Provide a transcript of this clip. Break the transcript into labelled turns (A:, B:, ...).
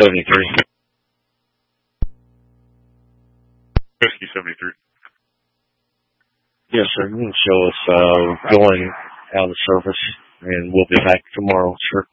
A: 73.
B: Whiskey 73.
A: Yes, sir. You can show us going out of the surface, and we'll be back tomorrow, sir.